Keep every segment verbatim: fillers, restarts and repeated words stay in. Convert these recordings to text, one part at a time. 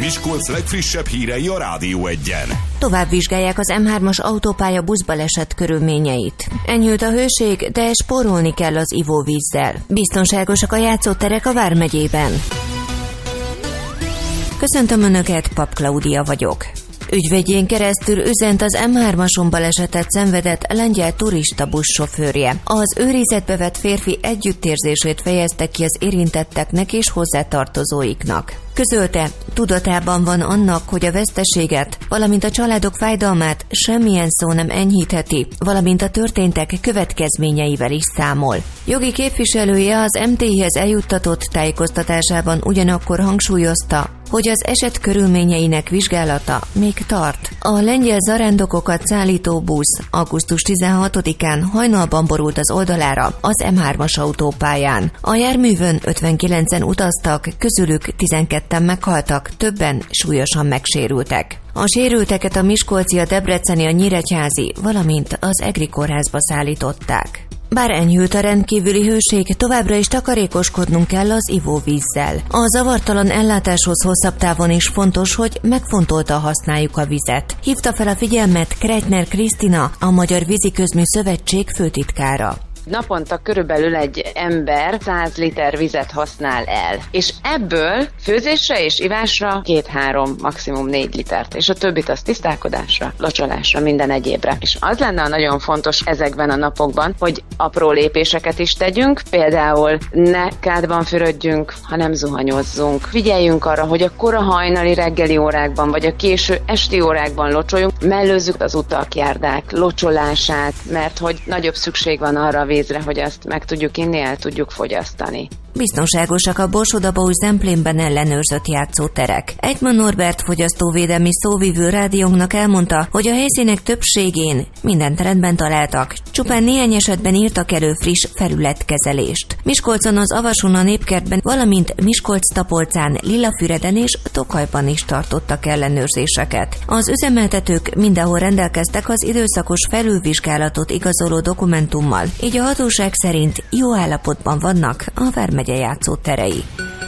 Miskolc legfrissebb hírei a Rádió Egyen. Tovább vizsgálják az em hármas autópálya buszbaleset körülményeit. Enyhült a hőség, de spórolni kell az ivóvízzel. Biztonságosak a játszóterek a Vármegyében. Köszöntöm Önöket, Pap Klaudia vagyok. Ügyvédjén keresztül üzent az em hármason balesetet szenvedett lengyel turista buszsofőrje. Az őrizetbe vett férfi együttérzését fejezte ki az érintetteknek és hozzátartozóiknak. Közölte, tudatában van annak, hogy a veszteséget, valamint a családok fájdalmát semmilyen szó nem enyhítheti, valamint a történtek következményeivel is számol. Jogi képviselője az em té i-hez eljuttatott tájékoztatásában ugyanakkor hangsúlyozta, hogy az eset körülményeinek vizsgálata még tart. A lengyel zarándokokat szállító busz augusztus tizenhatodikán hajnalban borult az oldalára az em hármas autópályán. A járművön ötvenkilencen utaztak, közülük tizenketten meghaltak, többen súlyosan megsérültek. A sérülteket a miskolci, a debreceni, a nyíregyházi, valamint az egri kórházba szállították. Bár enyhült a rendkívüli hőség, továbbra is takarékoskodnunk kell az ivóvízzel. A zavartalan ellátáshoz hosszabb távon is fontos, hogy megfontoltan használjuk a vizet. Hívta fel a figyelmet Kreitner Krisztina, a Magyar Víziközmű Szövetség főtitkára. Naponta körülbelül egy ember száz liter vizet használ el, és ebből főzésre és ivásra két-három, maximum négy litert, és a többit az tisztálkodásra, locsolásra, minden egyébre. És az lenne nagyon fontos ezekben a napokban, hogy apró lépéseket is tegyünk, például ne kádban fürödjünk, hanem zuhanyozzunk. Figyeljünk arra, hogy a kora hajnali reggeli órákban, vagy a késő esti órákban locsoljunk, mellőzzük az utak, járdák locsolását, mert hogy nagyobb szükség van arra vízre, hogy azt meg tudjuk inni, el tudjuk fogyasztani. Biztonságosak a Borsod-Abaúj Zemplénben ellenőrzött játszóterek. Egyman Norbert fogyasztóvédelmi szóvivő rádiónknak elmondta, hogy a helyszínek többségén mindent rendben találtak, csupán néhány esetben írtak elő friss felületkezelést. Miskolcon, az Avason, a Népkertben, valamint Miskolc-Tapolcán, Lillafüreden és Tokajban is tartottak ellenőrzéseket. Az üzemeltetők mindenhol rendelkeztek az időszakos felülvizsgálatot igazoló dokumentummal, így a hatóság szerint jó állapotban vannak a Vármegye játszóterei.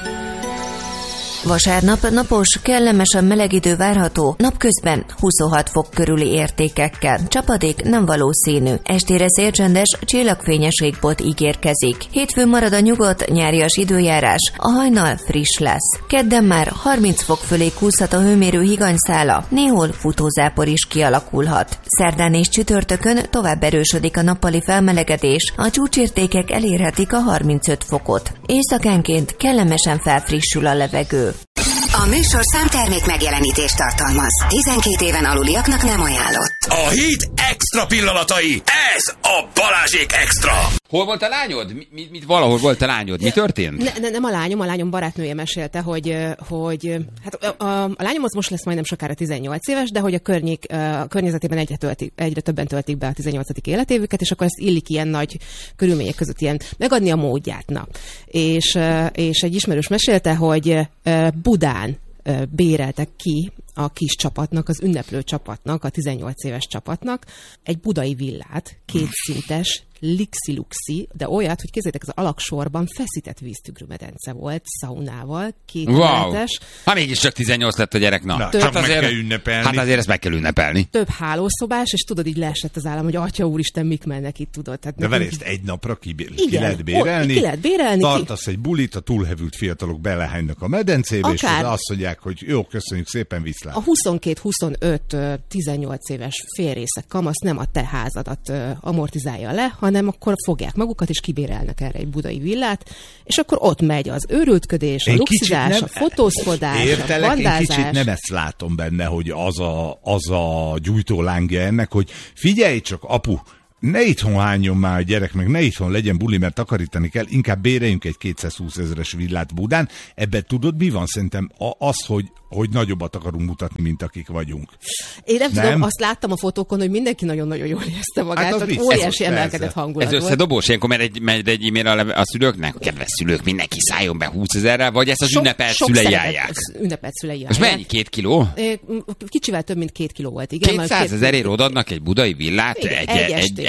Vasárnap napos, kellemesen meleg idő várható, napközben huszonhat fok körüli értékekkel. Csapadék nem valószínű. Estére szélcsendes, csillagfényes égbolt ígérkezik. Hétfőn marad a nyugodt, nyárias időjárás, a hajnal friss lesz. Kedden már harminc fok fölé kúszhat a hőmérő higanyszála, néhol futózápor is kialakulhat. Szerdán és csütörtökön tovább erősödik a nappali felmelegedés, a csúcsértékek elérhetik a harmincöt fokot. Éjszakánként kellemesen felfrissül a levegő. A műsorszám termék megjelenítést tartalmaz. tizenkét éven aluliaknak nem ajánlott. A hét extra pillanatai, ez a Balázsék extra. Hol volt a lányod? Mi, mi, mi, valahol volt a lányod. Mi történt? Ne, ne, nem a lányom, a lányom barátnője mesélte, hogy, hogy hát a, a, a lányom az most lesz majdnem sokára tizennyolc éves, de hogy a, környék, a környezetében egyre, töltik, egyre többen töltik be a tizennyolcadik életévüket, és akkor ezt illik ilyen nagy körülmények között ilyen megadni a módját. Na. És, és egy ismerős mesélte, hogy Budán béreltek ki a kis csapatnak, az ünneplő csapatnak, a tizennyolc éves csapatnak egy budai villát, kétszintes, lixi-luxi, de olyat, hogy kézzétek, az alaksorban feszített víztükrőmedence volt, szaunával, kétmentes. Wow. Ha mégis csak tizennyolc lett a gyerek, na. na csak hát azért, meg kell ünnepelni. Hát azért ezt meg kell ünnepelni. Több hálószobás, és tudod, így leesett az állam, hogy atya úristen, mik mennek itt, tudod. Tehát de vele ezt egy napra ki, ki lehet bérelni. Ki lehet bérelni. Tartasz egy bulit, a túlhevült fiatalok belehánynak a medencébe, akár, és azt mondják, hogy jó, köszönjük szépen, viszlát. A huszonkettő huszonöt tizennyolc éves félrészek kamasz nem a te házadat amortizálja le, hanem akkor fogják magukat, és kibérelnek erre egy budai villát, és akkor ott megy az őrültködés, a én luxizás, nem, a fotózkodás, értelek, a bandázás. Én kicsit nem ezt látom benne, hogy az a, az a gyújtólángja ennek, hogy figyelj csak, apu, ne itthon hányjon már a gyerek, meg ne itthon legyen buli, mert takarítani kell, inkább béreljünk egy kétszázhúsz ezeres villát Budán. Ebben tudod, mi van? Szerintem az, hogy, hogy nagyobbat akarunk mutatni, mint akik vagyunk. Én nem, nem tudom, azt láttam a fotókon, hogy mindenki nagyon-nagyon jól érezte magát, hát tehát óriási emelkedett hangulat volt. Ez összedobós, ilyenkor megy egy, megy egy e-mail a, a szülőknek, kedves szülők, mindenki szálljon be húszezerrel, vagy ezt az sok, ünnepelt sok szülei állják? Ünnepelt szülei állják. Most mennyi? Két kiló? Kicsivel több, mint két kiló volt, igen. kétszázezer ér odaadnak egy budai villát? Igen, egy, egy, egy, estére,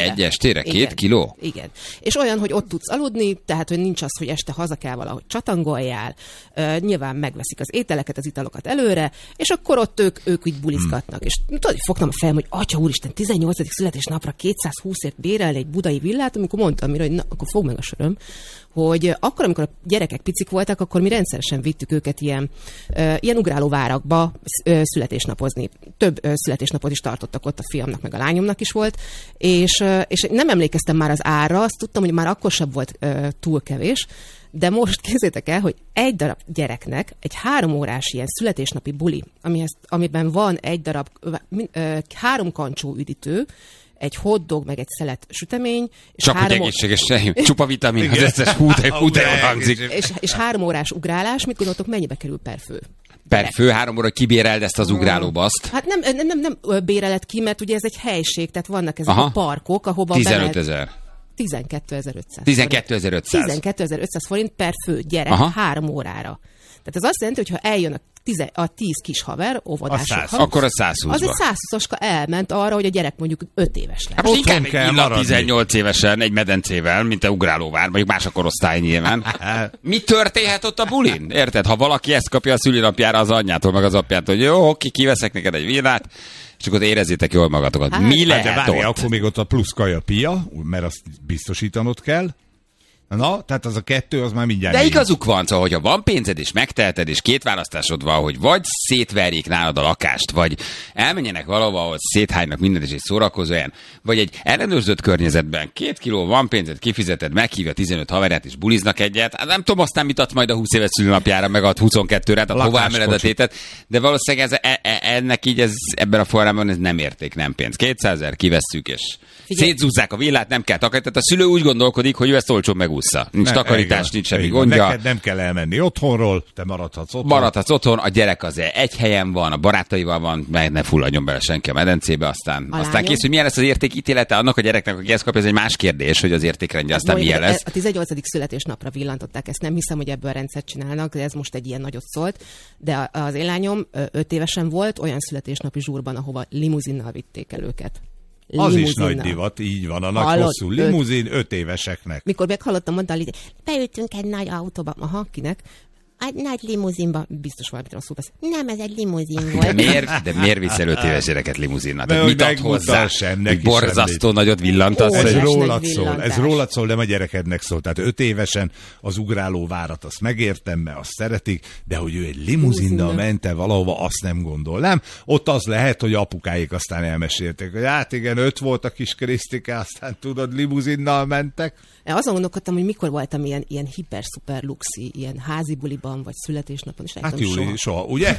Egy estére? Két Igen. kiló? Igen. És olyan, hogy ott tudsz aludni, tehát, hogy nincs az, hogy este haza kell valahogy csatangoljál, uh, nyilván megveszik az ételeket, az italokat előre, és akkor ott ők, ők így bulizgatnak. Hmm. És tudod, hogy fogtam a fejem, hogy atya úristen, tizennyolcadik születésnapra kétszázhúszért bérelni egy budai villát, amikor mondtam mire, hogy na, akkor fog meg a söröm, hogy akkor, amikor a gyerekek picik voltak, akkor mi rendszeresen vittük őket ilyen, uh, ilyen ugrálóvárakba uh, születésnapozni. Több uh, születésnapot is tartottak ott, a fiamnak meg a lányomnak is volt, és, uh, és nem emlékeztem már az árra, azt tudtam, hogy már akkor sem volt uh, túl kevés, de most képzeljétek el, hogy egy darab gyereknek egy három órás ilyen születésnapi buli, amihez, amiben van egy darab uh, három kancsó üdítő, egy hotdog, meg egy szelet sütemény. És Csak három hogy egészséges, csupa vitamin, az összes hút, hút hangzik. És, és három órás ugrálás, mit gondoltok, mennyibe kerül per fő? Per fő, három óra kibéreld ezt az ugrálóbaszt. Hát nem, nem, nem, nem bérelet ki, mert ugye ez egy helység, tehát vannak ezek Aha. a parkok, ahova tizenöt ezer. tizenkétezer-ötszáz. tizenkétezer-ötszáz. tizenkétezer-ötszáz forint per fő gyerek Aha. három órára. Tehát ez azt jelenti, hogy ha eljön a, tize, a tíz kis haver, óvodások, száz. Akkor a százhúszba. az egy százhúszaska elment arra, hogy a gyerek mondjuk öt éves lesz. Hát most Otthon inkább kell egy villa maradni. tizennyolc évesen egy medencével, mint a ugrálóvár, mondjuk más a korosztály nyilván. Mi történhet ott a bulin? Érted? Ha valaki ezt kapja a szülinapjára az anyjától, meg az apjától, hogy jó, oké, kiveszek neked egy villát, és akkor érezzétek jól magatokat. Hát, Mi Hát lehet de várj, ott? akkor még ott a plusz kaja pia, mert azt biztosítanod kell. Na, tehát az a kettő, az már mindjárt... De négy. igazuk van, szóval, hogyha van pénzed és megteheted, és két választásod van, hogy vagy szétverjék nálad a lakást, vagy elmenjenek valahova, ahol széthánynak mindent és egy szórakozó helyen, vagy egy ellenőrzött környezetben két kiló van pénzed, kifizeted, meghívja tizenöt haverát és buliznak egyet. Hát nem tudom, aztán mit ad majd a húsz éves szülinapjára, meg ad huszonkettőre, tehát hova emeled a tétet. De valószínűleg ez, e, e, ennek így ez, ebben a formában ez nem érték, nem pénz. kétszázezer kivesszük, és Figyelj. szétzúzzák a villát, nem kell takarítani. Tehát a szülő úgy gondolkodik, hogy ő ezt olcsón megúszza. Nincs Ne- takarítás, igen, nincs semmi igen. gondja. Neked nem kell elmenni otthonról, te maradhatsz otthon. Maradhatsz otthon, a gyerek azért egy helyen van, a barátaival van, meg ne fulladjon bele senki a medencébe, aztán, A aztán lányom? kész, hogy milyen lesz az értékítélete annak a gyereknek, aki ezt kapja, ez egy más kérdés, hogy az értékrendje aztán Mondjuk, milyen lesz. A tizennyolcadik születésnapra villantották ezt, nem hiszem, hogy ebből rendszert csinálnak, de ez most egy ilyen nagyot szólt. De az én lányom öt évesen volt olyan születésnapi zsúrban, ahova limuzinnal vitték el őket. Az is Limuzinnal. nagy divat, így van, a nagy Hallod? hosszú Öt- limuzin öt éveseknek. Mikor meghallottam, mondta a Lidia, beültünk egy nagy autóba. Aha, kinek? Egy nagy limuzinba. Biztos valamit rosszul beszél. Nem, ez egy limuzin De volt. miért, de miért visz el öt éves gyereket limuzinnal? Tehát hogy mit ad megmutass hozzá? ennek Hogy is borzasztó nagyot villantasz? Ó, Ez Óriás rólad nagy szól, ez villantás. rólad szól, nem a gyerekednek szól. Tehát öt évesen az ugráló várat azt megértem, mert azt szeretik, de hogy ő egy limuzinnal Limuzinnal. ment el valahova, azt nem gondolnám. Ott az lehet, hogy apukáik aztán elmesélték, hogy hát igen, öt volt a kis Krisztike, aztán tudod, limuzinnal mentek. Azon gondolkodtam, hogy mikor voltam ilyen, ilyen hiper-szuper luxi, ilyen házi buliban, vagy születésnapon, és Hát láttam Júli, soha. soha, ugye?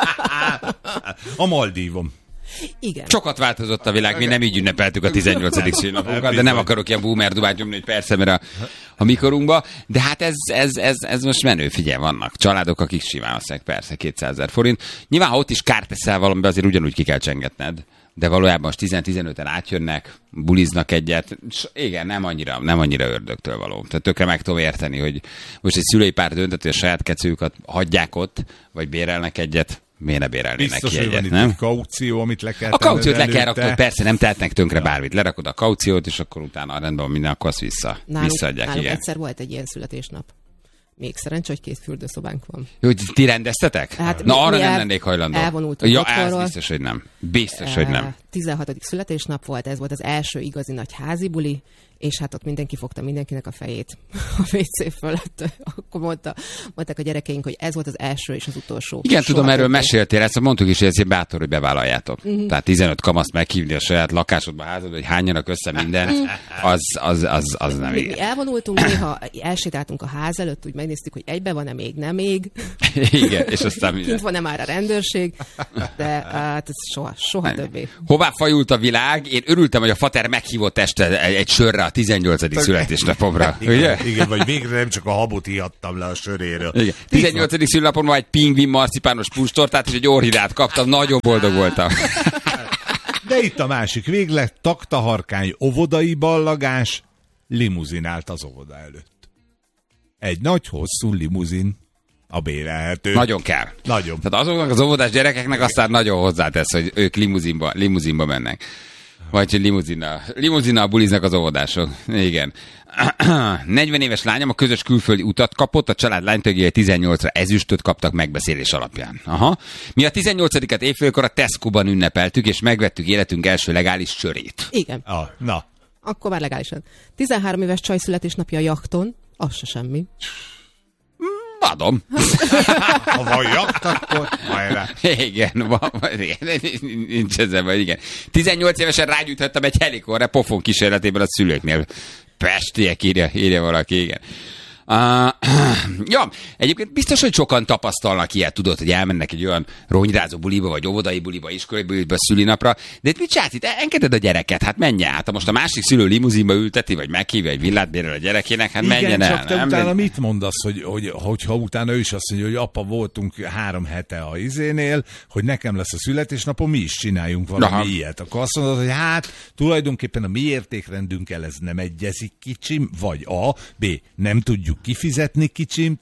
A Maldívom. Igen. Sokat változott a világ, mi nem így ünnepeltük a tizennyolcadik szülinapunkat, de nem akarok ilyen boomer dubát nyomni, hogy persze, mert a, a mikorunkba, de hát ez, ez, ez, ez most menő, figyelj, vannak családok, akik simán azt persze kétszázezer forint. Nyilván, ha ott is kárt teszel valamiben, azért ugyanúgy ki kell csengetned. De valójában most tíz-tizenöten átjönnek, buliznak egyet. S igen, nem annyira, nem annyira ördögtől való. Tehát tökre meg tudom érteni, hogy most egy szülői pár döntött, hogy a saját kecőjukat hagyják ott, vagy bérelnek egyet. Miért ne bérelnének Biztos, ki hogy van egyet, itt nem? egy kaució, amit le kell A kauciót le tenned kell előtte. raknod, persze, nem tehetnek tönkre bármit. Lerakod a kauciót, és akkor utána rendben van minden, akkor azt vissza, Nálunk, visszaadják. nálunk Igen. egyszer volt egy ilyen születésnap. Még szerencsé, hogy két fürdőszobánk van. Jó, hogy ti rendeztetek? Hát Na, mi- arra mi nem el- lennék hajlandó. elvonultunk Ja, otthonról. ez biztos, hogy nem. Biztos, hogy nem. Eh, tizenhatodik születésnap volt, ez volt az első igazi nagy házi buli, és hát ott mindenki fogta mindenkinek a fejét a vé cé fölött. Akkor mondta, mondták a gyerekeink, hogy ez volt az első és az utolsó. Igen, Soha tudom, erről többé. meséltél, ezt mondtuk is, hogy ez egy bátor, hogy bevállaljátok. Mhm. Tehát tizenöt kamaszt meghívni a saját lakásodba, házadba, hogy hányjanak össze minden, az, az, az, az nem Mi, mi igen. elvonultunk, néha elsétáltunk a ház előtt, úgy megnéztük, hogy egybe van-e még, nem még. Igen, és aztán minden. Kint van-e már a rendőrség, de hát ez soha, soha többé. Hová fajult a világ? Én örültem, hogy a fater meghívott este egy, egy sörre a tizennyolcadik születésnapomra. Ugye? Igen, igen, vagy végre nem csak a habot ihattam le a söréről. Igen. tizennyolcadik szülinapomra egy pingvin marcipános pustortát és egy orhidát kaptam, nagyon boldog voltam. De itt a másik véglet, taktaharkány óvodai ballagás, limuzinált az óvoda előtt. Egy nagy, hosszú limuzin, a bérelhető. Nagyon kell. Nagyon. Tehát azoknak az óvodás gyerekeknek aztán nagyon hozzátesz, hogy ők limuzinba, limuzinba mennek. Vagy hogy limuzinnal. Limuzinnal buliznak az óvodások. Igen. negyven éves lányom a közös külföldi utat kapott, a család lánytagjai tizennyolcra ezüstöt kaptak megbeszélés alapján. Aha. Mi a tizennyolcadikat évfélkor a Tesco-ban ünnepeltük, és megvettük életünk első legális sörét. Igen. Ah, na. Akkor már legálisan. tizenhárom éves csaj születésnapja a jachton, az se semmi. Adom. Ha van jakt, akkor hajrá. Igen, van, igen, nincs ezzel baj, igen. tizennyolc évesen rágyújthattam egy helikorra pofon kísérletében a szülőknél. Pestiek, írja, írja valaki, igen. Uh, ja, egyébként biztos, hogy sokan tapasztalnak ilyet, tudod, hogy elmennek egy olyan ronyrázó buliba, vagy óvodai buliba, iskolai buliba, szülinapra, de itt mit csinálsz? Itt engeded a gyereket, hát menj át. Ha most a másik szülő limuzinba ülteti, vagy meghívja egy villát bérel a gyerekének, hát igen, menjen el. csak te nem? utána mit mondasz, hogy, hogy, hogyha utána ő is azt mondja, hogy apa, voltunk három hete a izénél, hogy nekem lesz a születésnapom, mi is csináljunk valami Aha. ilyet. Akkor azt mondod, hogy hát tulajdonképpen a mi értékrendünkkel ez nem egyezik kicsim, vagy A, B, nem tudjuk kifizetni kicsim,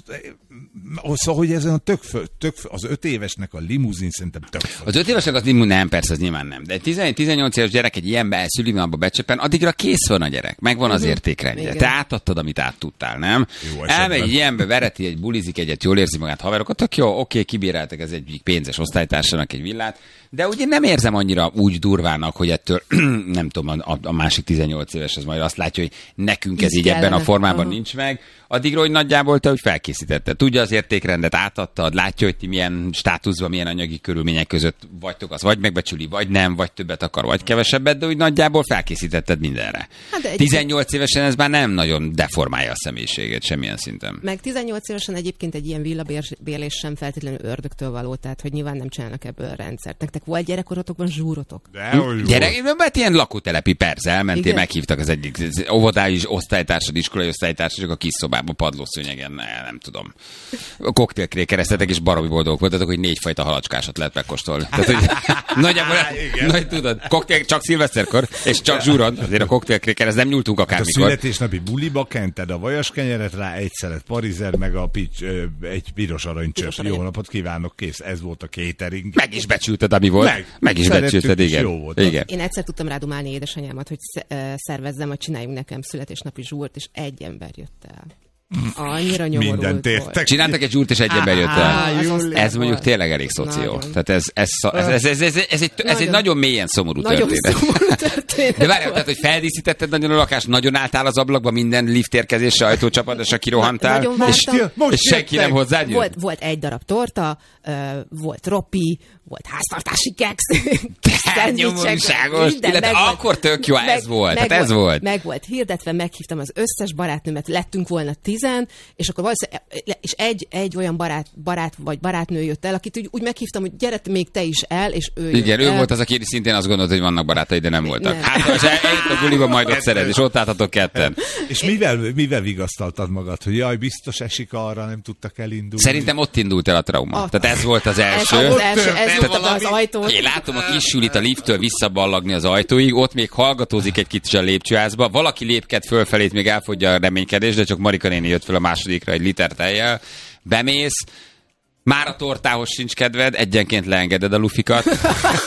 szóval, hogy ezen a tök, föl, tök föl, az öt évesnek a limuzin szerintem tök föl. Az öt évesnek az limuzin nem, persze, az nyilván nem. De egy tizennyolc éves gyerek egy ilyenbe szülinapba becsepen, addigra kész van a gyerek, megvan az értékrendje. Te átadtad, amit át tudtál, nem? Elmegy egy ilyenbe, vereti egy, bulizik egyet, jól érzi magát haverokat, tök jó, oké, kibíráltak ez egy pénzes osztálytársának egy villát, de ugye nem érzem annyira úgy durvának, hogy ettől, nem tudom, a, a másik tizennyolc éves az majd azt látja, hogy nekünk ez így, így ebben a formában Aha. nincs meg. Addigra, hogy nagyjából te, hogy felkészítetted. Tudja az értékrendet, átadtad, látja, hogy ti milyen státuszban, milyen anyagi körülmények között vagytok, az vagy megbecsüli, vagy nem, vagy többet akar, vagy kevesebbet, de úgy nagyjából felkészítetted mindenre. Hát tizennyolc évesen ez már nem nagyon deformálja a személyiségét semmilyen szinten. Meg tizennyolc évesen egyébként egy ilyen villabérlés sem feltétlenül ördögtől való, tehát hogy nyilván nem csinálnak ebből rendszert. Nektek volt gyerekkorotokban zsúrotok? Gyerek, mert ilyen lakótelepi, persze, elmentél, igen. Meghívtak az egyik óvodái osztálytársad, iskolai osztálytársad, a kis szobában padlószőnyegen, ne, nem tudom. Koktélkrékereztetek, és baromi boldogok voltatok, hogy négyfajta halacskásat lehet megkóstolni. Tehát, hogy nagyjából, nagy tudod, koktél csak szilveszterkor, és csak zsúrod, azért a koktélkrékerez nem nyúltunk akármikor. Hát a születésnapi buliba kented a vajaskenyeret rá, egy szelet parizer, meg a pics, ö, egy piros aranycsöp. Jó napot kívánok, kész, ez volt a catering. Meg is becsülted, ami volt. Meg, meg is becsülted, igen. Jó volt. Igen. Én egyszer tudtam rádumálni édesanyámat, hogy szervezzem, hogy csináljunk nekem születésnapi zsúrt, és egy ember jött el. Annyira nyomorult volt. Csináltak egy zsúrt, és egy ember jött el. Ez mondjuk tényleg elég szoció. Tehát ez, ez, ez, ez, ez, ez, ez, egy, ez egy nagyon mélyen szomorú nagyon történet. Szomorú történet. De várjál, tehát, hogy feldíszítetted nagyon a lakást, nagyon álltál az ablakba, minden liftérkezésre, ajtócsapadásra kirohantál, Na, és, és senki nem hozzád jött? Volt, volt egy darab torta, uh, volt ropi, volt háztartási keksz. Tehát nyomorúságos. Illetve akkor tök jó, ez volt. Hát ez volt. Meg volt hirdetve, meghívtam az összes barátnőmet, lettünk volna tizen, és akkor valószínűleg, és egy, egy olyan barát, barát vagy barátnő jött el, akit úgy, úgy meghívtam, hogy gyere még te is el, és ő igen, ő el. volt az, aki szintén azt gondolt, hogy vannak barátai, de nem voltak. Nem. Hát, ha eljött a buliba, majd ott szeret, és ott álltatok ketten. És mivel, mivel vigasztaltad magad, hogy jaj, biztos esik arra, nem tudtak elindulni? Szerintem ott indult el a trauma. A... Tehát ez volt az első. Ez, az első, ez volt az ajtó. Én látom a kis Julit a lifttől visszaballagni az ajtóig, ott még hallgatózik egy kicsit a lépcsőházba, valaki lépked fölfelét, még elfogyja a reménykedés, de csak Marika néni jött fel a másodikra egy liter tejjel. Bemész, már a tortához sincs kedved, egyenként leengeded a lufikat. A,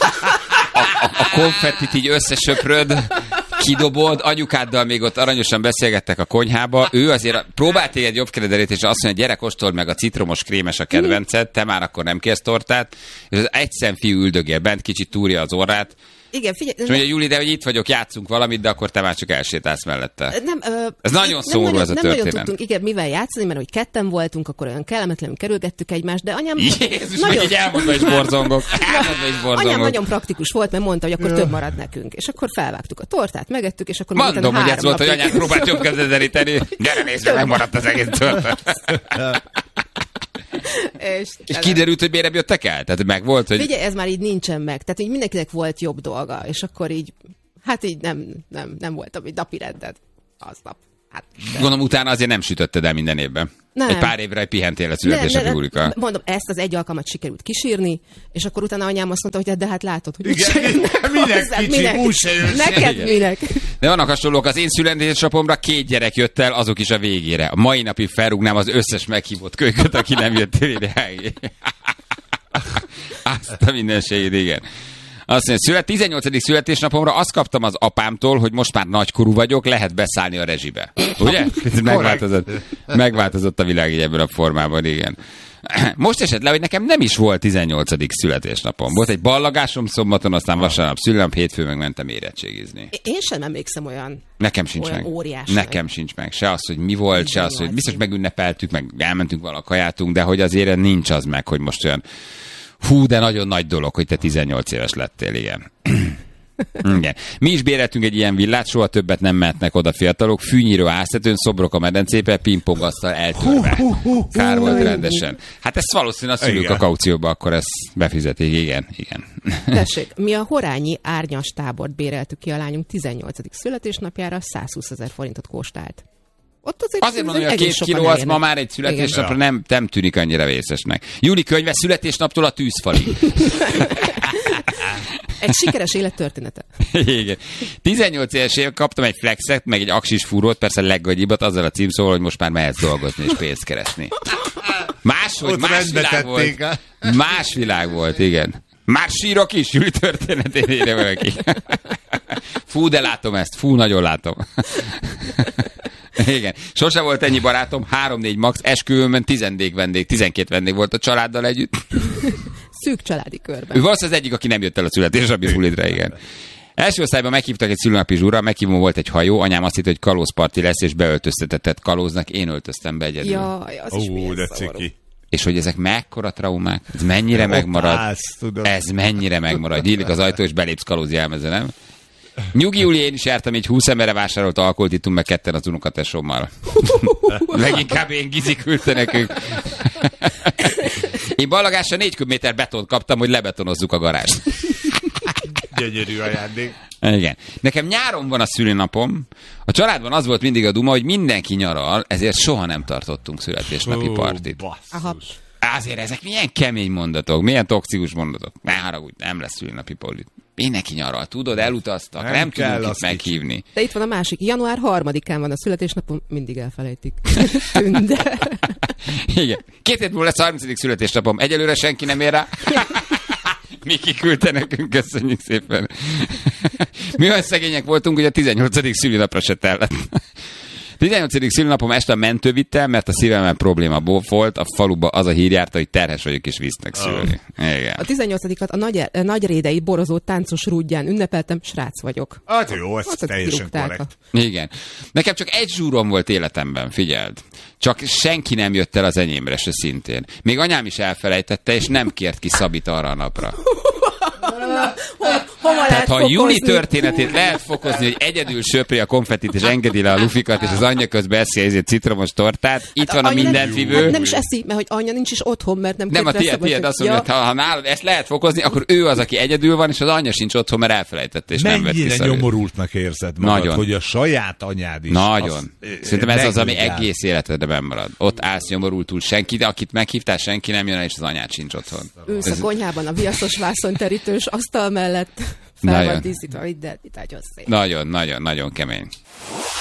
a, a konfettit így összesöpröd, kidobod, anyukáddal még ott aranyosan beszélgettek a konyhába, ő azért próbált egy jobb keredelét, és azt mondja, gyere, kóstold meg a citromos krémes a kedvenced, te már akkor nem kérsz tortát, és az egy szemfiú üldögél bent, kicsit túrja az orrát. Igen, figyelj. És mondja, Júli, de hogy itt vagyok, játszunk valamit, de akkor te már csak elsétálsz mellette. Nem, ö, ez nagyon szomorú ez a nem történet. Nem nagyon tudtunk, igen, mivel játszani, mert hogy ketten voltunk, akkor olyan kellemetlenül kerülgettük egymást, de anyám... Jézus, nagyon... meg így elmondva is borzongok. Elmondva is borzongok. Anyám nagyon praktikus volt, mert mondta, hogy akkor több marad nekünk. És akkor felvágtuk a tortát, megettük, és akkor... Mondom, hogy ez volt, hogy anyám próbált jobb kezelíteni. Gyere, nézd meg, megmaradt az egész tortát. És, és kiderült, hogy miért jöttek el? Tehát meg volt, hogy... Figyelj, ez már így nincsen meg. Tehát így mindenkinek volt jobb dolga, és akkor így, hát így nem, nem, nem volt, ami napi rended aznap. Hát, gondolom, utána azért nem sütötted el minden évben. Nem. Egy pár évre pihentél a születésnapi bulika. Mondom, ezt az egy alkalmat sikerült kisírni, és akkor utána anyám azt mondta, hogy de hát látod, hogy igen, minek kicsi, minek, úgy se jössz. Neked igen. Minek? De vannak hasonlók, az én születésnapomra két gyerek jött el, azok is a végére. A mai napig felrúgnám az összes meghívott kölyköt, aki nem jött ide. Azt a mindenségét, igen. Azt mondja, szület, tizennyolcadik születésnapomra azt kaptam az apámtól, hogy most már nagykorú vagyok, lehet beszállni a rezsibe. Ugye? Megváltozott, megváltozott a világ így ebben a formában, igen. Most esett le, hogy nekem nem is volt tizennyolcadik születésnapom. Volt egy ballagásom szombaton, aztán vasárnap szülnap, hétfőn meg mentem érettségizni. Én sem emlékszem olyan, Nekem sincs olyan meg. óriás. Nekem sincs meg. Se az, hogy mi volt, se az, hogy biztos megünnepeltük, meg elmentünk vala kajátunk, de hogy azért nincs az meg, hogy most olyan hú, de nagyon nagy dolog, hogy te tizennyolc éves lettél, igen. Igen. Mi is béreltünk egy ilyen villát, soha többet nem mehetnek oda fiatalok, fűnyíró áztetőn, szobrok a medencébe, pingpongasztal eltörve. Kár volt rendesen. Hát ezt valószínűleg a szülők a kaucióba, akkor ezt befizetik, igen, igen. Tessék, mi a horányi árnyas tábort béreltük ki a lányunk tizennyolcadik születésnapjára, százhúszezer forintot kóstált. Ott azért, azért mondom, hogy a két kiló az ma már egy születésnapra nem, nem tűnik annyira vészesnek. Júli könyve születésnaptól a tűzfalig. Egy sikeres élettörténete. Igen. tizennyolc évesen kaptam egy flexet, meg egy aksis fúrót, persze leggagyibat, azzal a címszóval, hogy most már mehetsz dolgozni és pénzt keresni. Máshogy, más világ volt. Más világ volt, igen. Már sírok is, Júli történetén írja valaki. Fú, de látom ezt, fú, nagyon látom. Igen. Sose volt ennyi barátom, három-négy max, esküvőmön tizennégy vendég, tizenkét vendég volt a családdal együtt. Szűk családi körben. Ő valószínűleg az egyik, aki nem jött el a születésnapi bulidra, igen. Első osztályban meghívtak egy szülőnapi zsúra, meghívó volt egy hajó, anyám azt hitt, hogy kalózparti lesz, és beöltöztetett kalóznak, én öltöztem be egyedül. Jaj, az is Ó, de szomorú. ciki. És hogy ezek mekkora traumák, ez mennyire megmarad, állsz, tudod. ez mennyire megmarad. Nyílik az ajtó, és belépsz kalóz jelmezre, nem? Nyugi Júli, én is jártam, így húsz emberre vásárolt alkoholt ittunk meg ketten az unokatesommal. Leginkább én Gizi küldte nekünk. Én ballagásra négy köbméter betont kaptam, hogy lebetonozzuk a garást. Gyönyörű ajándék. Igen. Nekem nyáron van a szülinapom. A családban az volt mindig a duma, hogy mindenki nyaral, ezért soha nem tartottunk születésnapi partit. Aha. Azért ezek milyen kemény mondatok, milyen toxikus mondatok. Ne haragudj, nem lesz szülinapi partit. Mindenki nyaral, tudod, elutaztak, nem, Nem nem kell tudunk itt azt meghívni. De itt van a másik. január harmadikán van a születésnapom, mindig elfelejtik. Tünde. Igen. Két hét múlva lesz a harmincadik születésnapom. Egyelőre senki nem ér rá. Miki küldte nekünk, köszönjük szépen. Mi olyan szegények voltunk, hogy a tizennyolcadik szülinapra se tellett. tizennyolcadik szülinapom este a mentő vittem, mert a szívemben probléma volt, a faluba az a hír járta, hogy terhes vagyok és visznek szülni. Igen. A tizennyolcadikat a nagy, a nagyrédei borozó táncos rúdján ünnepeltem, srác vagyok. Hát jó, ez Hát, teljesen kirúgták korrekt. Igen. Nekem csak egy zsúrom volt életemben, figyeld. Csak senki nem jött el az enyémre se szintén. Még anyám is elfelejtette, és nem kért ki Szabit arra a napra. Hova Tehát ha a fokozni? Júli történetét lehet fokozni, hogy egyedül söpri a konfettit, és engedi le a lufikat, és az anyja közben eszi ezért citromos tortát, itt Hát van a anya nem- mindenfivő. Hát nem is eszi, mert hogy anya nincs is otthon, mert nem Nem, a kért rá tiéd, tiéd szabadság. azt mondja, Ja. hogy ha, ha nálad ezt lehet fokozni, akkor ő az, aki egyedül van, és az anyja sincs otthon, mert elfelejtette, és nem vett Mennyire vissza. nyomorultnak érzed magad, Nagyon. hogy a saját anyád is. Nagyon. azt, Szerintem ez az, ami megrúgál. egész életedben marad. Ott állsz nyomorultul, senki, de akit meghívtál, senki nem jön el, és az anyád sincs otthon. Ülsz a konyhában a viaszos vászonterítős asztal mellett, fel Nagyon. van díszítve, vidd el, itt nagyon szép. Nagyon, nagyon, nagyon kemény.